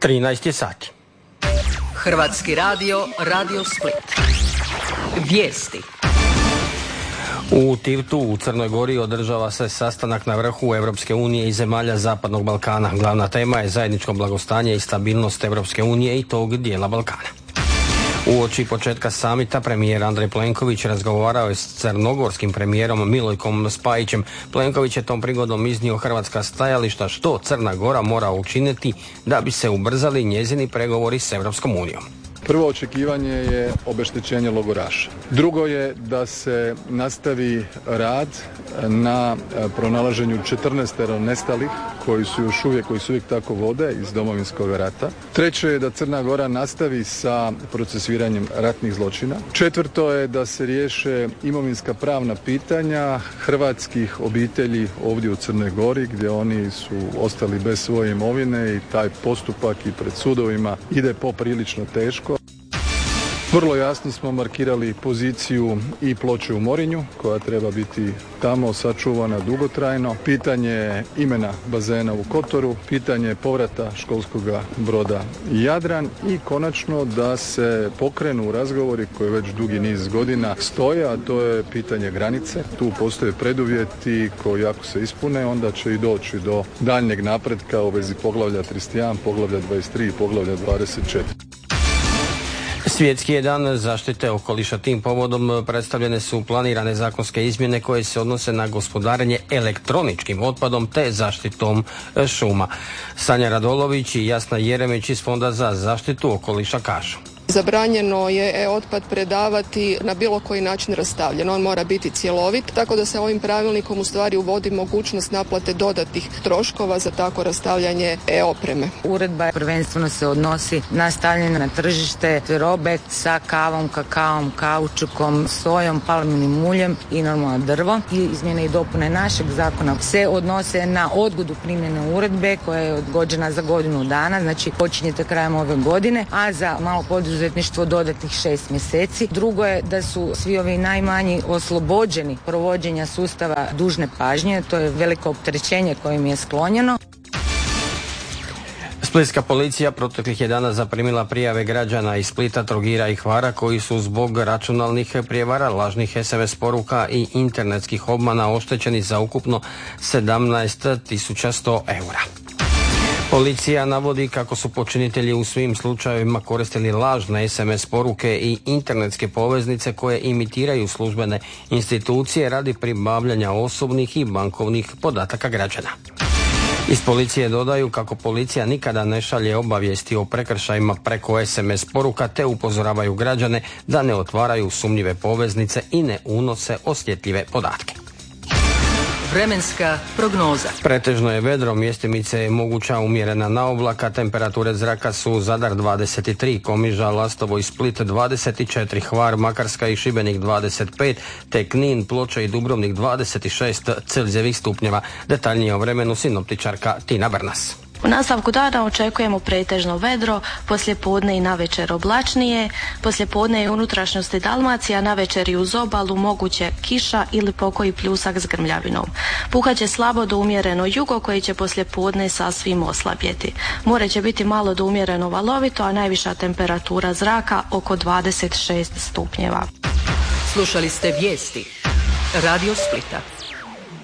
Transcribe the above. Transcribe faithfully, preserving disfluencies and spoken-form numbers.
trinaest je sati. Hrvatski radio, Radio Split. Vijesti. U Tivtu u Crnoj Gori održava se sastanak na vrhu Europske unije i zemalja Zapadnog Balkana. Glavna tema je zajedničko blagostanje i stabilnost Europske unije i tog dijela Balkana. Uoči početka samita premijer Andrej Plenković razgovarao je s crnogorskim premijerom Milojkom Spajićem. Plenković je tom prigodom iznio hrvatska stajališta što Crna Gora mora učiniti da bi se ubrzali njezini pregovori s Europskom unijom. Prvo očekivanje je obeštećenje logoraša. Drugo je da se nastavi rad na pronalaženju četrnaestero nestalih koji su još uvijek, koji su uvijek tako vode iz Domovinskog rata. Treće je da Crna Gora nastavi sa procesuiranjem ratnih zločina. Četvrto je da se riješe imovinska pravna pitanja hrvatskih obitelji ovdje u Crnoj Gori gdje oni su ostali bez svoje imovine i taj postupak i pred sudovima ide poprilično teško. Vrlo jasno smo markirali poziciju i Ploče u Morinju koja treba biti tamo sačuvana dugotrajno. Pitanje imena bazena u Kotoru, pitanje povrata školskog broda Jadran i konačno da se pokrenu razgovori koji već dugi niz godina stoje, a to je pitanje granice. Tu postoje preduvjeti koji ako se ispune onda će i doći do daljnjeg napretka u vezi poglavlja trideset jedan, poglavlja dvadeset tri i poglavlja dvadeset četiri. Svjetski je dan zaštite okoliša. Tim povodom predstavljene su planirane zakonske izmjene koje se odnose na gospodarenje elektroničkim otpadom te zaštitom šuma. Sanja Radolović i Jasna Jeremić iz Fonda za zaštitu okoliša kažu. Zabranjeno je e-otpad predavati na bilo koji način rastavljen. On mora biti cjelovit, tako da se ovim pravilnikom u stvari uvodi mogućnost naplate dodatnih troškova za tako rastavljanje e-opreme. Uredba prvenstveno se odnosi na stavljanje na tržište robe sa kavom, kakaom, kaučukom, sojom, palminim uljem i normalno drvo. I izmjene i dopune našeg zakona se odnose na odgodu primjene uredbe koja je odgođena za godinu dana, znači počinjete krajem ove godine, a za malo poduzetništvo dodatnih šest mjeseci. Drugo je da su svi ovi najmanji oslobođeni provođenja sustava dužne pažnje, to je veliko opterećenje kojim je sklonjeno. Splitska policija proteklih je dana zaprimila prijave građana iz Splita, Trogira i Hvara koji su zbog računalnih prijevara, lažnih es em es poruka i internetskih obmana oštećeni za ukupno sedamnaest tisuća sto eura. Policija navodi kako su počinitelji u svim slučajevima koristili lažne es em es poruke i internetske poveznice koje imitiraju službene institucije radi pribavljanja osobnih i bankovnih podataka građana. Iz policije dodaju kako policija nikada ne šalje obavijesti o prekršajima preko es em es poruka te upozoravaju građane da ne otvaraju sumnjive poveznice i ne unose osjetljive podatke. Vremenska prognoza. Pretežno je vedro, mjestimice je moguća umjerena naoblaka, temperature zraka su Zadar dvadeset tri, Komiža, Lastovo i Split dvadeset četiri, Hvar, Makarska i Šibenik dvadeset pet, te Knin, Ploče i Dubrovnik dvadeset šest Celzijevih stupnjeva. Detaljnije o vremenu sinoptičarka Tina Brnas. U nastavku dana očekujemo pretežno vedro, poslijepodne i navečer oblačnije, poslijepodne i unutrašnjosti Dalmacija, navečer i uz obalu moguće kiša ili pokoji pljusak s grmljavinom. Puhaće slabo do umjereno jugo koji će poslijepodne sasvim oslabjeti. More će biti malo do umjereno valovito, a najviša temperatura zraka oko dvadeset šest stupnjeva. Slušali ste vijesti Radio Splita.